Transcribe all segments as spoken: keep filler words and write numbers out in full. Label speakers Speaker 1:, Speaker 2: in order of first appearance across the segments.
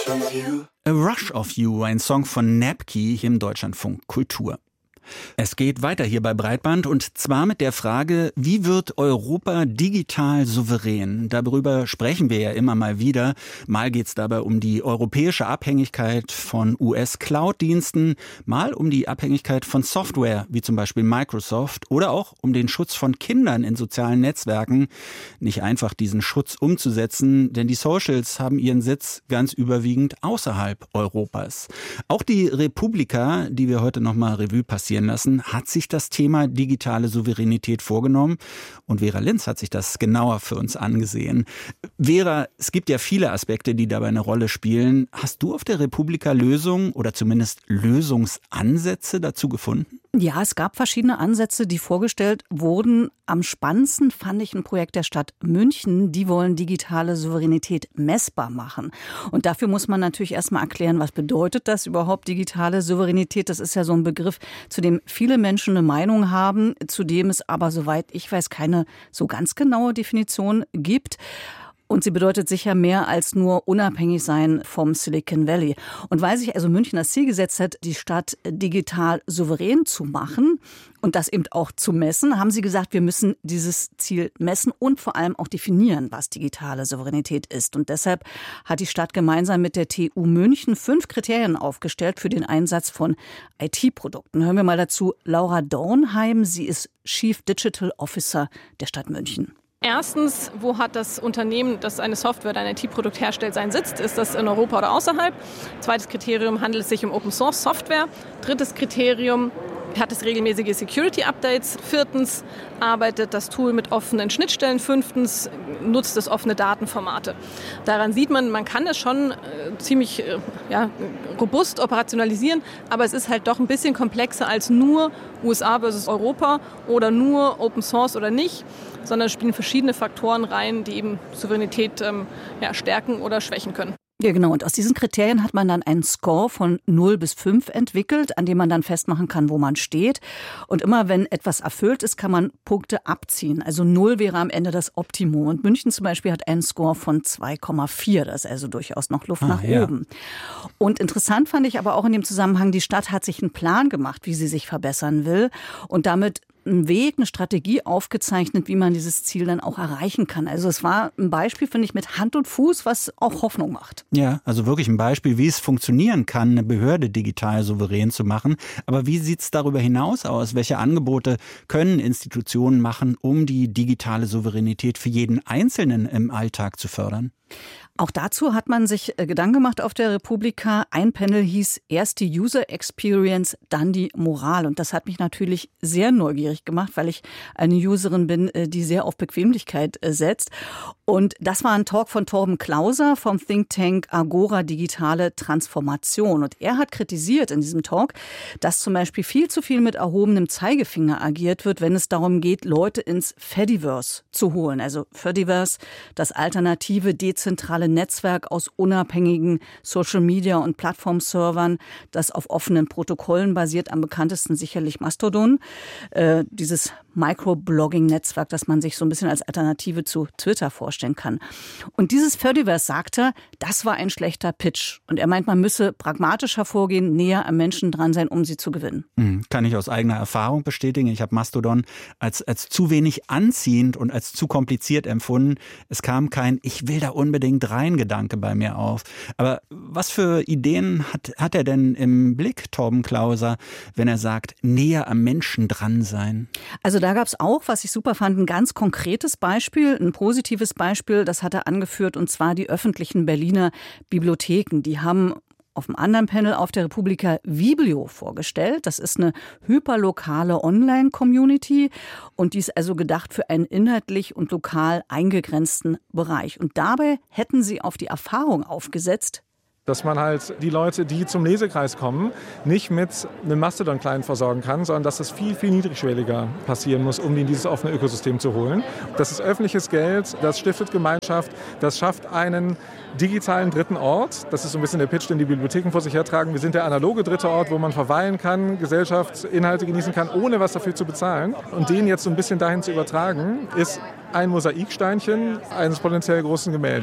Speaker 1: A Rush of You, ein Song von Napkey hier im Deutschlandfunk Kultur. Es geht weiter hier bei Breitband und zwar mit der Frage, wie wird Europa digital souverän? Darüber sprechen wir ja immer mal wieder. Mal geht es dabei um die europäische Abhängigkeit von U S-Cloud-Diensten, mal um die Abhängigkeit von Software, wie zum Beispiel Microsoft, oder auch um den Schutz von Kindern in sozialen Netzwerken. Nicht einfach diesen Schutz umzusetzen, denn die Socials haben ihren Sitz ganz überwiegend außerhalb Europas. Auch die Republika, die wir heute nochmal Revue passieren lassen, hat sich das Thema digitale Souveränität vorgenommen und Vera Linz hat sich das genauer für uns angesehen. Vera, es gibt ja viele Aspekte, die dabei eine Rolle spielen. Hast du auf der Republika Lösungen oder zumindest Lösungsansätze dazu gefunden?
Speaker 2: Ja, es gab verschiedene Ansätze, die vorgestellt wurden. Am spannendsten fand ich ein Projekt der Stadt München. Die wollen digitale Souveränität messbar machen. Und dafür muss man natürlich erstmal erklären, was bedeutet das überhaupt, digitale Souveränität? Das ist ja so ein Begriff, zu dem viele Menschen eine Meinung haben, zu dem es aber, soweit ich weiß, keine so ganz genaue Definition gibt. Und sie bedeutet sicher mehr als nur unabhängig sein vom Silicon Valley. Und weil sich also München das Ziel gesetzt hat, die Stadt digital souverän zu machen und das eben auch zu messen, haben sie gesagt, wir müssen dieses Ziel messen und vor allem auch definieren, was digitale Souveränität ist. Und deshalb hat die Stadt gemeinsam mit der T U München fünf Kriterien aufgestellt für den Einsatz von I T-Produkten. Hören wir mal dazu Laura Dornheim. Sie ist Chief Digital Officer der Stadt München.
Speaker 3: Erstens, wo hat das Unternehmen, das eine Software oder ein I T-Produkt herstellt, seinen Sitz? Ist das in Europa oder außerhalb? Zweites Kriterium, handelt es sich um Open-Source-Software? Drittes Kriterium, hat es regelmäßige Security-Updates? Viertens, arbeitet das Tool mit offenen Schnittstellen? Fünftens, nutzt es offene Datenformate? Daran sieht man, man kann es schon äh, ziemlich äh, ja, robust operationalisieren, aber es ist halt doch ein bisschen komplexer als nur U S A versus Europa oder nur Open Source oder nicht, sondern spielen verschiedene Faktoren rein, die eben Souveränität ähm, ja, stärken oder schwächen können.
Speaker 2: Ja, genau. Und aus diesen Kriterien hat man dann einen Score von null bis fünf entwickelt, an dem man dann festmachen kann, wo man steht. Und immer wenn etwas erfüllt ist, kann man Punkte abziehen. Also null wäre am Ende das Optimum. Und München zum Beispiel hat einen Score von zwei Komma vier. Das ist also durchaus noch Luft ah, nach ja. oben. Und interessant fand ich aber auch in dem Zusammenhang, die Stadt hat sich einen Plan gemacht, wie sie sich verbessern will. Und damit einen Weg, eine Strategie aufgezeichnet, wie man dieses Ziel dann auch erreichen kann. Also es war ein Beispiel, finde ich, mit Hand und Fuß, was auch Hoffnung macht.
Speaker 1: Ja, also wirklich ein Beispiel, wie es funktionieren kann, eine Behörde digital souverän zu machen. Aber wie sieht es darüber hinaus aus? Welche Angebote können Institutionen machen, um die digitale Souveränität für jeden Einzelnen im Alltag zu fördern?
Speaker 2: Auch dazu hat man sich Gedanken gemacht auf der Republika. Ein Panel hieß erst die User Experience, dann die Moral. Und das hat mich natürlich sehr neugierig gemacht, weil ich eine Userin bin, die sehr auf Bequemlichkeit setzt. Und das war ein Talk von Torben Klauser vom Think Tank Agora Digitale Transformation. Und er hat kritisiert in diesem Talk, dass zum Beispiel viel zu viel mit erhobenem Zeigefinger agiert wird, wenn es darum geht, Leute ins Fediverse zu holen. Also Fediverse, das alternative, dezentrale Netzwerk aus unabhängigen Social-Media- und Plattformservern, das auf offenen Protokollen basiert, am bekanntesten sicherlich Mastodon. Äh, dieses Microblogging-Netzwerk, das man sich so ein bisschen als Alternative zu Twitter vorstellen kann. Und dieses Fediverse sagte, das war ein schlechter Pitch. Und er meint, man müsse pragmatischer vorgehen, näher am Menschen dran sein, um sie zu gewinnen.
Speaker 1: Kann ich aus eigener Erfahrung bestätigen. Ich habe Mastodon als, als zu wenig anziehend und als zu kompliziert empfunden. Es kam kein Ich will da unbedingt rein Gedanke bei mir auf. Aber was für Ideen hat, hat er denn im Blick, Torben Klauser, wenn er sagt, näher am Menschen dran sein?
Speaker 2: Also da gab es auch, was ich super fand, ein ganz konkretes Beispiel, ein positives Beispiel, das hat er angeführt, und zwar die öffentlichen Berliner Bibliotheken. Die haben auf einem anderen Panel auf der Republika Viblio vorgestellt. Das ist eine hyperlokale Online-Community und die ist also gedacht für einen inhaltlich und lokal eingegrenzten Bereich. Und dabei hätten sie auf die Erfahrung aufgesetzt,
Speaker 4: dass man halt die Leute, die zum Lesekreis kommen, nicht mit einem Mastodon-Client versorgen kann, sondern dass das viel, viel niedrigschwelliger passieren muss, um die in dieses offene Ökosystem zu holen. Das ist öffentliches Geld, das stiftet Gemeinschaft, das schafft einen digitalen dritten Ort. Das ist so ein bisschen der Pitch, den die Bibliotheken vor sich hertragen. Wir sind der analoge dritte Ort, wo man verweilen kann, Gesellschaftsinhalte genießen kann, ohne was dafür zu bezahlen. Und den jetzt so ein bisschen dahin zu übertragen, ist ein Mosaiksteinchen eines potenziell großen Gemäldes.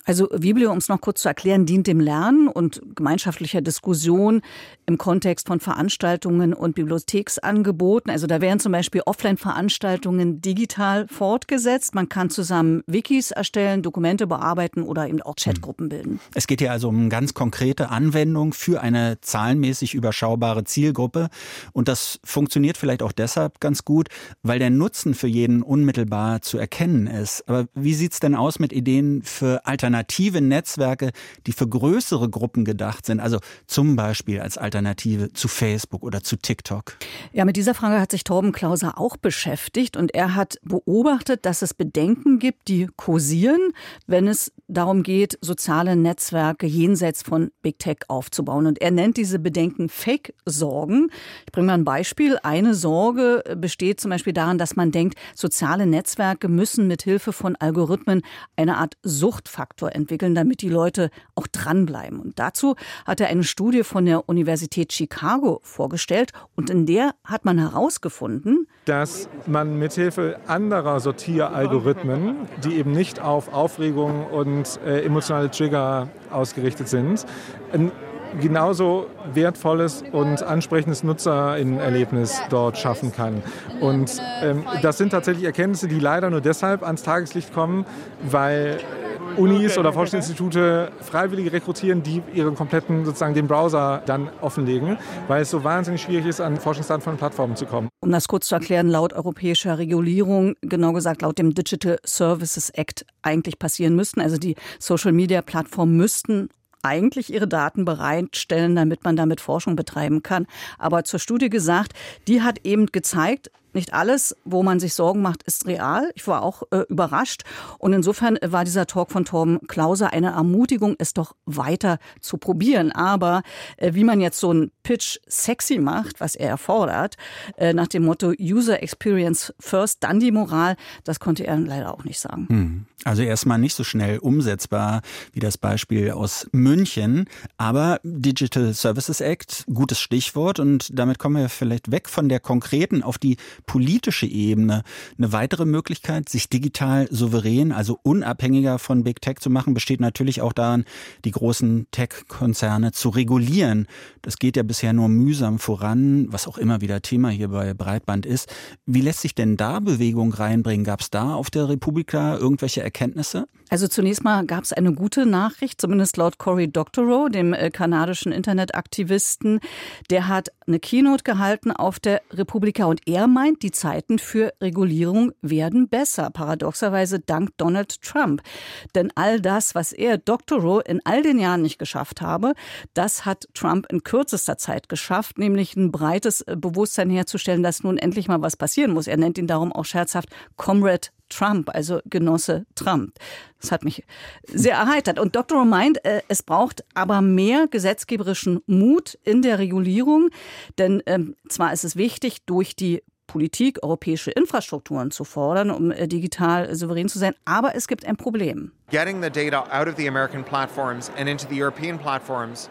Speaker 2: Also Viblio, um es noch kurz zu erklären, dient dem Lernen und gemeinschaftlicher Diskussion im Kontext von Veranstaltungen und Bibliotheksangeboten. Also da werden zum Beispiel Offline-Veranstaltungen digital fortgesetzt. Man kann zusammen Wikis erstellen, Dokumente bearbeiten oder eben auch Chatgruppen bilden.
Speaker 1: Es geht hier also um ganz konkrete Anwendung für eine zahlenmäßig überschaubare Zielgruppe. Und das funktioniert vielleicht auch deshalb ganz gut, weil der Nutzen für jeden unmittelbar zu erkennen ist. Aber wie sieht's denn aus mit Ideen für Alternativen? Alternative Netzwerke, die für größere Gruppen gedacht sind, also zum Beispiel als Alternative zu Facebook oder zu TikTok?
Speaker 2: Ja, mit dieser Frage hat sich Torben Klauser auch beschäftigt und er hat beobachtet, dass es Bedenken gibt, die kursieren, wenn es darum geht, soziale Netzwerke jenseits von Big Tech aufzubauen. Und er nennt diese Bedenken Fake-Sorgen. Ich bringe mal ein Beispiel. Eine Sorge besteht zum Beispiel daran, dass man denkt, soziale Netzwerke müssen mit Hilfe von Algorithmen eine Art Suchtfaktor entwickeln, damit die Leute auch dranbleiben. Und dazu hat er eine Studie von der Universität Chicago vorgestellt und in der hat man herausgefunden,
Speaker 4: dass man mithilfe anderer Sortieralgorithmen, die eben nicht auf Aufregung und äh, emotionale Trigger ausgerichtet sind, ein genauso wertvolles und ansprechendes Nutzerinnenerlebnis dort schaffen kann. Und ähm, das sind tatsächlich Erkenntnisse, die leider nur deshalb ans Tageslicht kommen, weil Unis oder Forschungsinstitute Freiwillige rekrutieren, die ihren kompletten, sozusagen den Browser dann offenlegen, weil es so wahnsinnig schwierig ist, an Forschungsdaten von Plattformen zu kommen.
Speaker 2: Um das kurz zu erklären, laut europäischer Regulierung, genau gesagt laut dem Digital Services Act eigentlich passieren müssten. Also die Social-Media-Plattformen müssten eigentlich ihre Daten bereitstellen, damit man damit Forschung betreiben kann. Aber zur Studie gesagt, die hat eben gezeigt, nicht alles, wo man sich Sorgen macht, ist real. Ich war auch äh, überrascht. Und insofern war dieser Talk von Torben Klauser eine Ermutigung, es doch weiter zu probieren. Aber äh, wie man jetzt so einen Pitch sexy macht, was er erfordert, äh, nach dem Motto User Experience First, dann die Moral, das konnte er leider auch nicht sagen.
Speaker 1: Hm. Also erstmal nicht so schnell umsetzbar wie das Beispiel aus München. Aber Digital Services Act, gutes Stichwort. Und damit kommen wir vielleicht weg von der konkreten auf die politische Ebene. Eine weitere Möglichkeit, sich digital souverän, also unabhängiger von Big Tech zu machen, besteht natürlich auch darin, die großen Tech-Konzerne zu regulieren. Das geht ja bisher nur mühsam voran, was auch immer wieder Thema hier bei Breitband ist. Wie lässt sich denn da Bewegung reinbringen? Gab es da auf der Republika irgendwelche Erkenntnisse?
Speaker 2: Also zunächst mal gab es eine gute Nachricht, zumindest laut Cory Doctorow, dem äh, kanadischen Internetaktivisten. Der hat eine Keynote gehalten auf der Republika und er meint, die Zeiten für Regulierung werden besser, paradoxerweise dank Donald Trump. Denn all das, was er, Doctorow, in all den Jahren nicht geschafft habe, das hat Trump in kürzester Zeit geschafft, nämlich ein breites Bewusstsein herzustellen, dass nun endlich mal was passieren muss. Er nennt ihn darum auch scherzhaft Comrade Trump, also Genosse Trump. Das hat mich sehr erheitert. Und Doctorow meint, es braucht aber mehr gesetzgeberischen Mut in der Regulierung. Denn ähm, zwar ist es wichtig, durch die Politik europäische Infrastrukturen zu fordern, um äh, digital souverän zu sein, aber es gibt ein Problem.
Speaker 5: Getting the data out of the American platforms and into the European platforms.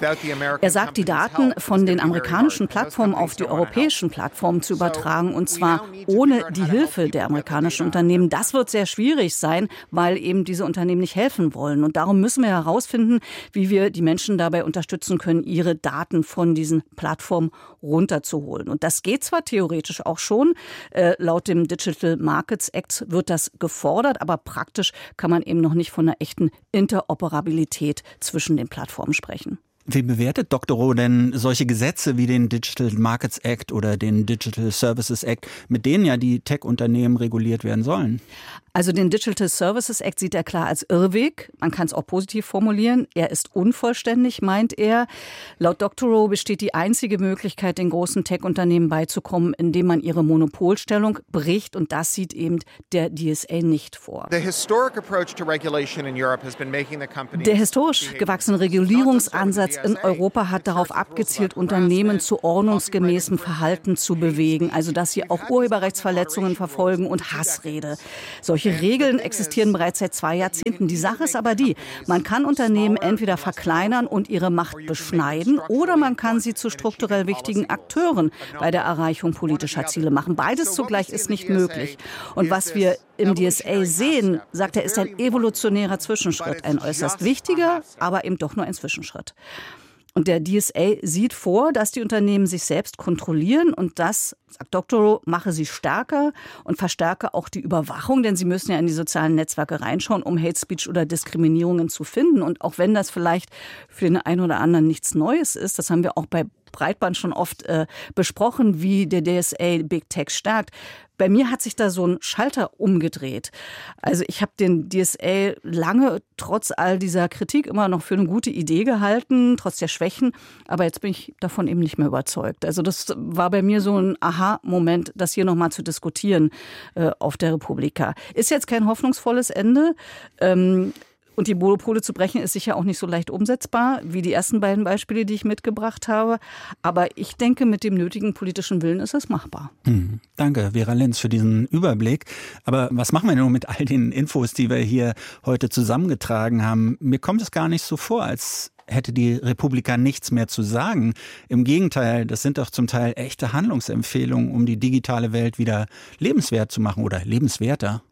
Speaker 2: Er sagt, die Daten von den amerikanischen Plattformen auf die europäischen Plattformen zu übertragen, und zwar ohne die Hilfe der amerikanischen Unternehmen. Das wird sehr schwierig sein, weil eben diese Unternehmen nicht helfen wollen. Und darum müssen wir herausfinden, wie wir die Menschen dabei unterstützen können, ihre Daten von diesen Plattformen runterzuholen. Und das geht zwar theoretisch auch schon. Äh, laut dem Digital Markets Act wird das gefordert, aber praktisch kann man eben noch nicht von einer echten Interoperabilität zwischen den Plattformen sprechen.
Speaker 1: Wie bewertet Doctorow denn solche Gesetze wie den Digital Markets Act oder den Digital Services Act, mit denen ja die Tech-Unternehmen reguliert werden sollen?
Speaker 2: Also den Digital Services Act sieht er klar als Irrweg. Man kann es auch positiv formulieren. Er ist unvollständig, meint er. Laut Doctorow besteht die einzige Möglichkeit, den großen Tech-Unternehmen beizukommen, indem man ihre Monopolstellung bricht. Und das sieht eben der D S A nicht vor. Der historisch gewachsene Regulierungsansatz in Europa hat darauf abgezielt, Unternehmen zu ordnungsgemäßem Verhalten zu bewegen. Also dass sie auch Urheberrechtsverletzungen verfolgen und Hassrede. Solche Regeln existieren bereits seit zwei Jahrzehnten. Die Sache ist aber die, man kann Unternehmen entweder verkleinern und ihre Macht beschneiden oder man kann sie zu strukturell wichtigen Akteuren bei der Erreichung politischer Ziele machen. Beides zugleich ist nicht möglich. Und was wir im D S A sehen, sagt er, ist ein evolutionärer Zwischenschritt, ein äußerst wichtiger, aber eben doch nur ein Zwischenschritt. Und der D S A sieht vor, dass die Unternehmen sich selbst kontrollieren und das, sagt Doctorow, mache sie stärker und verstärke auch die Überwachung, denn sie müssen ja in die sozialen Netzwerke reinschauen, um Hate Speech oder Diskriminierungen zu finden. Und auch wenn das vielleicht für den einen oder anderen nichts Neues ist, das haben wir auch bei Breitband schon oft äh, besprochen, wie der D S A Big Tech stärkt. Bei mir hat sich da so ein Schalter umgedreht. Also ich habe den D S A lange trotz all dieser Kritik immer noch für eine gute Idee gehalten, trotz der Schwächen. Aber jetzt bin ich davon eben nicht mehr überzeugt. Also das war bei mir so ein Aha-Moment, das hier nochmal zu diskutieren äh, auf der Republika. Ist jetzt kein hoffnungsvolles Ende. Ähm, Und die Monopole zu brechen ist sicher auch nicht so leicht umsetzbar, wie die ersten beiden Beispiele, die ich mitgebracht habe. Aber ich denke, mit dem nötigen politischen Willen ist es machbar.
Speaker 1: Mhm. Danke, Vera Linz, für diesen Überblick. Aber was machen wir denn nun mit all den Infos, die wir hier heute zusammengetragen haben? Mir kommt es gar nicht so vor, als hätte die Republika nichts mehr zu sagen. Im Gegenteil, das sind doch zum Teil echte Handlungsempfehlungen, um die digitale Welt wieder lebenswert zu machen oder lebenswerter.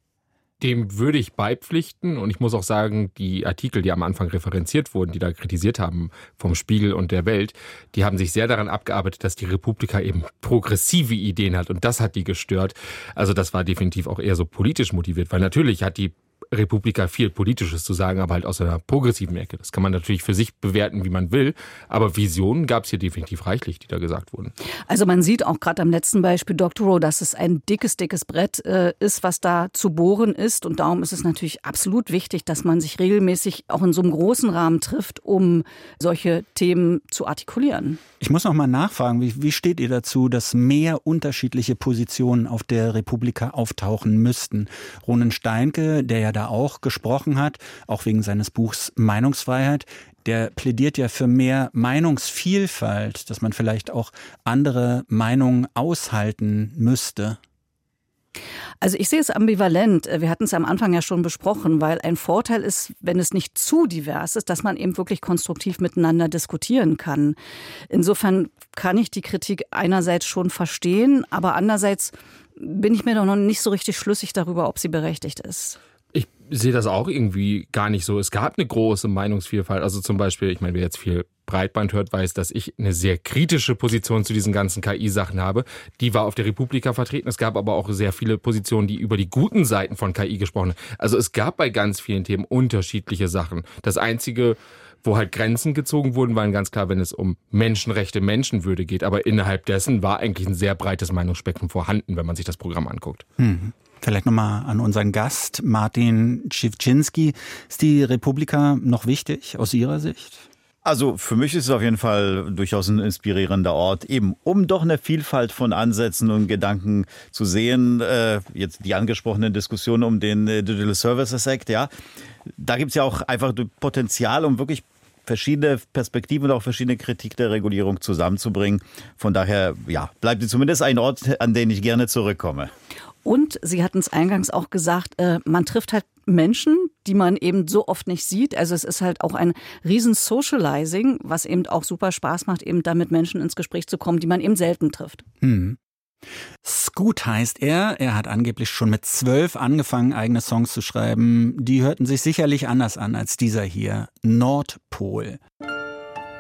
Speaker 6: Dem würde ich beipflichten und ich muss auch sagen, die Artikel, die am Anfang referenziert wurden, die da kritisiert haben vom Spiegel und der Welt, die haben sich sehr daran abgearbeitet, dass die Republika eben progressive Ideen hat und das hat die gestört. Also das war definitiv auch eher so politisch motiviert, weil natürlich hat die Republika viel Politisches zu sagen, aber halt aus einer progressiven Ecke. Das kann man natürlich für sich bewerten, wie man will, aber Visionen gab es hier definitiv reichlich, die da gesagt wurden.
Speaker 2: Also man sieht auch gerade am letzten Beispiel Doctorow, dass es ein dickes, dickes Brett äh, ist, was da zu bohren ist und darum ist es natürlich absolut wichtig, dass man sich regelmäßig auch in so einem großen Rahmen trifft, um solche Themen zu artikulieren.
Speaker 1: Ich muss noch mal nachfragen, wie, wie steht ihr dazu, dass mehr unterschiedliche Positionen auf der Republika auftauchen müssten? Ronen Steinke, der ja da auch gesprochen hat, auch wegen seines Buchs Meinungsfreiheit, der plädiert ja für mehr Meinungsvielfalt, dass man vielleicht auch andere Meinungen aushalten müsste.
Speaker 2: Also ich sehe es ambivalent. Wir hatten es am Anfang ja schon besprochen, weil ein Vorteil ist, wenn es nicht zu divers ist, dass man eben wirklich konstruktiv miteinander diskutieren kann. Insofern kann ich die Kritik einerseits schon verstehen, aber andererseits bin ich mir doch noch nicht so richtig schlüssig darüber, ob sie berechtigt ist.
Speaker 6: Ich sehe das auch irgendwie gar nicht so. Es gab eine große Meinungsvielfalt. Also zum Beispiel, ich meine, wer jetzt viel Breitband hört, weiß, dass ich eine sehr kritische Position zu diesen ganzen K I-Sachen habe. Die war auf der Republika vertreten. Es gab aber auch sehr viele Positionen, die über die guten Seiten von K I gesprochen haben. Also es gab bei ganz vielen Themen unterschiedliche Sachen. Das Einzige, wo halt Grenzen gezogen wurden, waren ganz klar, wenn es um Menschenrechte, Menschenwürde geht. Aber innerhalb dessen war eigentlich ein sehr breites Meinungsspektrum vorhanden, wenn man sich das Programm anguckt.
Speaker 1: Mhm. Vielleicht nochmal an unseren Gast, Martin Schiwczynski. Ist die Republika noch wichtig aus Ihrer Sicht?
Speaker 7: Also für mich ist es auf jeden Fall durchaus ein inspirierender Ort, eben um doch eine Vielfalt von Ansätzen und Gedanken zu sehen. Äh, jetzt die angesprochene Diskussion um den Digital Services Act, ja, da gibt es ja auch einfach Potenzial, um wirklich verschiedene Perspektiven und auch verschiedene Kritik der Regulierung zusammenzubringen. Von daher, ja, bleibt sie zumindest ein Ort, an den ich gerne zurückkomme.
Speaker 2: Und Sie hatten es eingangs auch gesagt, äh, man trifft halt Menschen, die man eben so oft nicht sieht. Also es ist halt auch ein riesen Socializing, was eben auch super Spaß macht, eben da mit Menschen ins Gespräch zu kommen, die man eben selten trifft.
Speaker 1: Hm. Scoot heißt er. Er hat angeblich schon mit zwölf angefangen, eigene Songs zu schreiben. Die hörten sich sicherlich anders an als dieser hier. Nordpol.